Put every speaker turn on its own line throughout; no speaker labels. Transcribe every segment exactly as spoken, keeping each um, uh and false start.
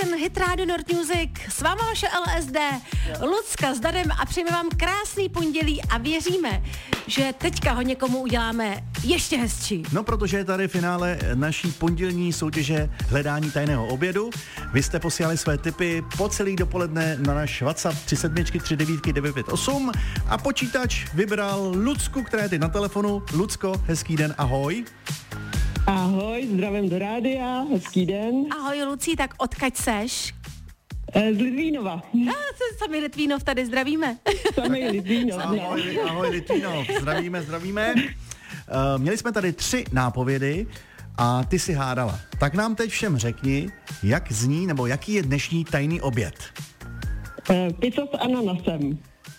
Listen, Hit Radio North Music, s váma vaše L S D, Lucka s Dadem a přejeme vám krásný pondělí a věříme, že teďka ho někomu uděláme ještě hezčí.
No, protože je tady finále naší pondělní soutěže hledání tajného obědu. Vy jste posílali své tipy po celý dopoledne na náš WhatsApp tři sedm tři devět devět pět osm a počítač vybral Lucku, která je teď na telefonu. Lucko, hezký den, ahoj.
Ahoj, zdravím do rádia, hezký den.
Ahoj Lucí, tak odkaď seš?
Z Litvínova.
A, sami Litvínov tady zdravíme.
Sami Litvínov.
Ahoj, ahoj Litvínov, zdravíme, zdravíme. Uh, měli jsme tady tři nápovědy a ty si hádala. Tak nám teď všem řekni, jak zní, nebo jaký je dnešní tajný oběd.
Uh, pizza s ananasem.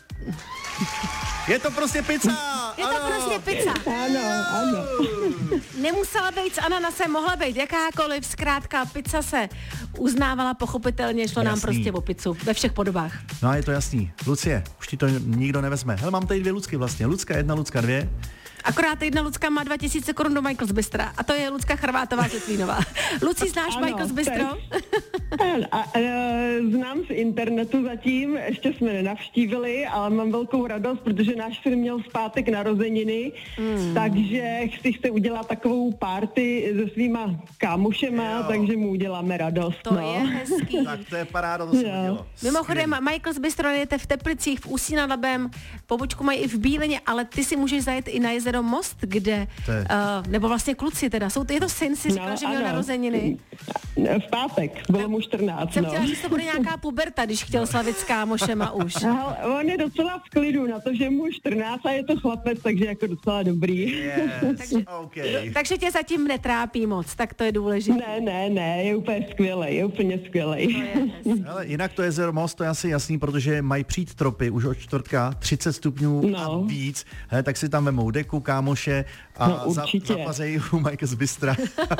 Je to prostě pizza!
Je to
ano.
prostě pizza.
Ano, ano.
Nemusela být s ananasem, mohla být jakákoliv, zkrátka pizza se uznávala pochopitelně, šlo
Jasný.
nám prostě o pizzu ve všech podobách.
No a je to jasný. Lucie, už ti to nikdo nevezme. Hele, mám tady dvě Lucky vlastně. Lucka jedna, Lucka dvě.
Akorát jedna Lucka má dva tisíce korun do Michael's Bystra a to je Lucka Chrvátová z Litvínova. Lucí, znáš
Ano,
Michael's Bystro?
A, a, a, znám z internetu zatím, ještě jsme nenavštívili, ale mám velkou radost, protože náš syn měl v pátek narozeniny, mm. takže si chce udělat takovou party se svýma kámošema, jo. takže mu uděláme radost.
To
no.
je hezký.
Tak to je paráda, to se dělo.
Mimochodem, Michael's Bystro najete v Teplicích, v Ústí nad Labem, pobočku mají i v Bílině, ale ty si můžeš zajet i na jezero Most, kde,
je...
uh, nebo vlastně kluci teda, jsou to, je to syn, si říkal,
no,
že měl
ano.
narozeniny.
V pátek, bylo mu čtrnáct.
Jsem
no.
chtěla, že to bude nějaká puberta, když chtěl slavit s kámošema už.
Ale on je docela v klidu na to, že mu čtrnáct a je to chlapec, takže jako docela dobrý.
Yes,
takže,
okay.
takže tě zatím netrápí moc, tak to je důležité.
Ne, ne, ne, je úplně skvělej, je úplně skvělej.
Ale jinak to jezero Most, to je asi jasný, protože mají přijít tropy už od čtvrtka, třicet stupňů
no.
a víc. Hele, tak si tam vemou deku, kámoše a
no,
za, zapařejí u Michael's Bystra.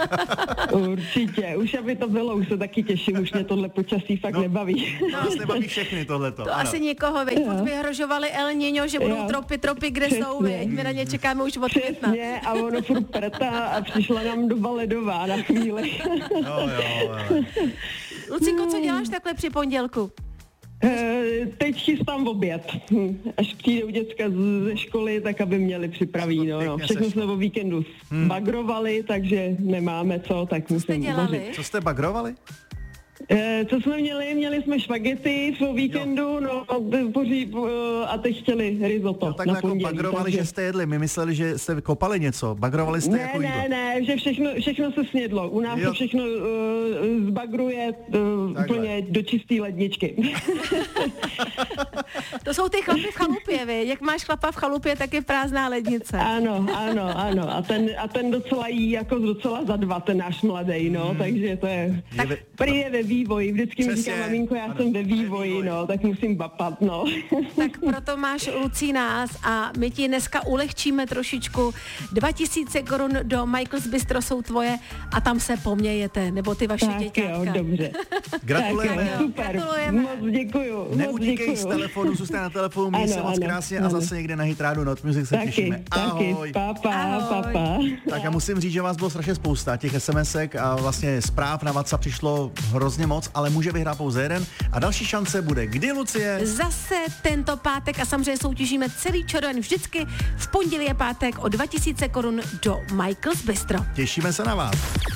Určitě, už aby to bylo, už se taky těším, už mě tohle počasí fakt
no,
nebaví.
No, nás nebaví všechny tohleto.
To
ano.
asi někoho, veď, furt vyhrožovali El Niño, že budou
jo.
tropy, tropy, kde
Přesně.
jsou, veď, my na ně čekáme už od května.
Přesně, a ono furt prta a přišla nám doba ledová na chvíli.
No, jo, ale...
Lucinko, co děláš takhle při pondělku?
E, teď chystám oběd. Hm. Až přijdou děcka z, ze školy, tak aby měli připraví. No, no. Všechno jsme o víkendu hmm. bagrovali, takže nemáme co, tak
co jste
musím
dělali?
uvařit.
Co jste bagrovali?
E, co jsme měli? Měli jsme špagety o víkendu, jo. no poří, a teď chtěli risotto
No tak
na
jako
pondělí.
bagrovali,
takže...
že jste jedli. My mysleli, že jste kopali něco. Bagrovali jste
Ne,
jako jídlo.
ne, ne, že všechno, všechno se snědlo. U nás
jo.
se všechno uh, zbagruje uh, úplně do čisté ledničky.
To jsou ty chlapy v chalupě, vy. Jak máš chlapa v chalupě, tak je prázdná lednice.
Ano, ano, ano. A ten, a ten docela jí jako docela za dva, ten náš mladej, no, hmm. takže to je...
Je ve...
Prý je ve vývoji, vždycky mi říká, maminko, já ano, jsem ve vývoji, vývoj. no, tak musím bapat, no.
Tak proto máš, Lucí, nás a my ti dneska ulehčíme trošičku. Dva tisíce korun do Michael's Bystro jsou tvoje a tam se pomějete, nebo ty vaše
tak
děťátka.
jo, dobře.
Gratulujeme.
Tak jo, super,
Gratulujeme.
moc děkuju.
Neutíkej z telefonu, zůstaň na telefonu, měj
ano,
se moc
ano,
krásně
ano.
a zase někde na Hit Radio Not Music se
taky,
těšíme. Ahoj.
Taky, papa,
Ahoj.
papa.
Tak já musím říct, že vás bylo strašně spousta, těch SMSek a vlastně zpráv na WhatsApp přišlo hrozně moc, ale může vyhrát pouze jeden. A další šance bude kdy, Lucie?
Zase tento pátek a samozřejmě soutěžíme celý červen vždycky. V pondělí je pátek o dva tisíce korun do Michael's Bystro.
Těšíme se na vás.